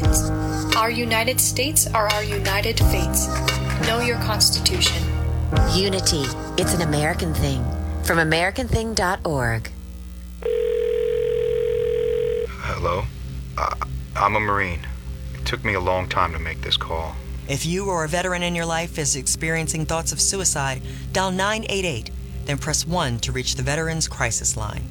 veterans. Our United States are our united fates. Know your Constitution. Unity. It's an American thing. From AmericanThing.org. Hello? I'm a Marine. It took me a long time to make this call. If you or a veteran in your life is experiencing thoughts of suicide, dial 988, then press 1 to reach the Veterans Crisis Line.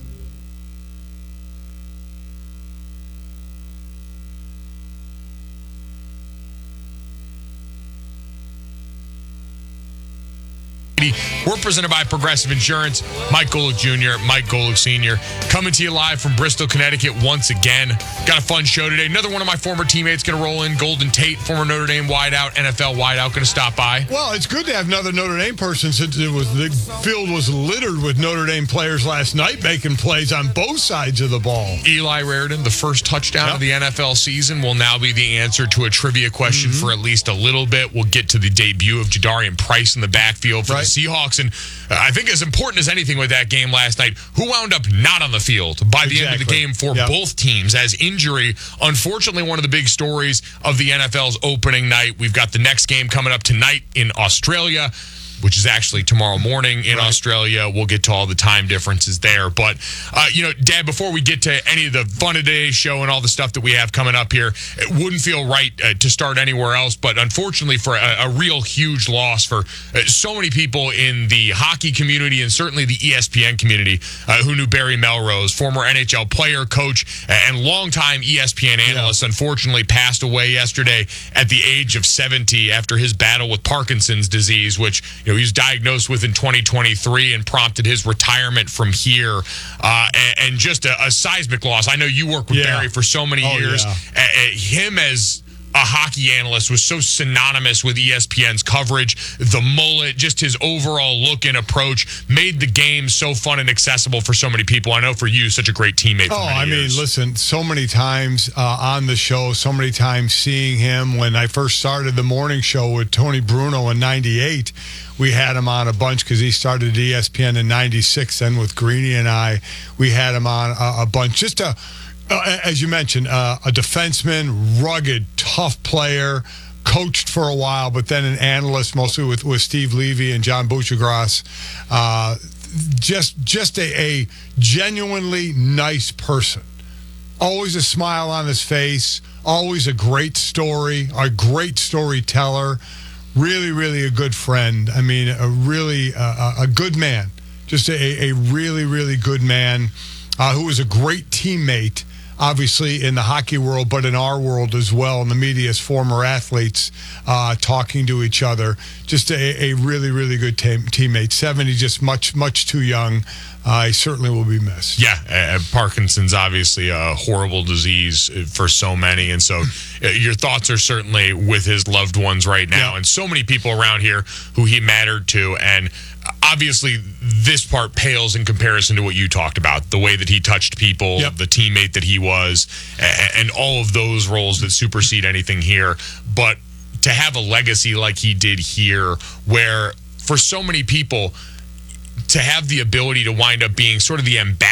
We're presented by Progressive Insurance. Mike Golick Jr., Mike Golick Sr. coming to you live from Bristol, Connecticut once again. Got a fun show today. Another one of my former teammates going to roll in. Golden Tate, former Notre Dame wideout, NFL wideout, going to stop by. Well, it's good to have another Notre Dame person since the field was littered with Notre Dame players last night making plays on both sides of the ball. Eli Raridan, the first touchdown of the NFL season, will now be the answer to a trivia question for at least a little bit. We'll get to the debut of Jadarian Price in the backfield for the Seahawks. And I think as important as anything with that game last night, who wound up not on the field by the end of the game for both teams as injury. Unfortunately, one of the big stories of the NFL's opening night. We've got the next game coming up tonight in Australia, which is actually tomorrow morning in Australia. We'll get to all the time differences there. But, Dad, before we get to any of the fun of today's show and all the stuff that we have coming up here, it wouldn't feel right to start anywhere else. But unfortunately, for a real huge loss for so many people in the hockey community and certainly the ESPN community who knew Barry Melrose, former NHL player, coach, and longtime ESPN analyst, unfortunately passed away yesterday at the age of 70 after his battle with Parkinson's disease, which he was diagnosed with in 2023 and prompted his retirement from here. And just a seismic loss. I know you worked with Barry for so many years. Him as a hockey analyst was so synonymous with ESPN's coverage. The mullet, just his overall look and approach made the game so fun and accessible for so many people. I know for you, such a great teammate for many years. Listen, so many times on the show, so many times seeing him when I first started the morning show with Tony Bruno in 98. We had him on a bunch because he started at ESPN in 96. Then with Greeny and I, we had him on a bunch. Just as you mentioned, a defenseman, rugged, tough player, coached for a while, but then an analyst, mostly with Steve Levy and John Buccigross. Just a genuinely nice person. Always a smile on his face. Always a great story. A great storyteller. Really, really a good friend. I mean, a good man. Just a really, really good man who was a great teammate, obviously, in the hockey world, but in our world as well, in the media as former athletes talking to each other. Just a really, really good teammate. 70, just much, much too young. He certainly will be missed. Yeah, Parkinson's obviously a horrible disease for so many, and so your thoughts are certainly with his loved ones right now, and so many people around here who he mattered to, and obviously this part pales in comparison to what you talked about, the way that he touched people, the teammate that he was, and all of those roles that supersede anything here. But to have a legacy like he did here, where for so many people, to have the ability to wind up being sort of the ambassador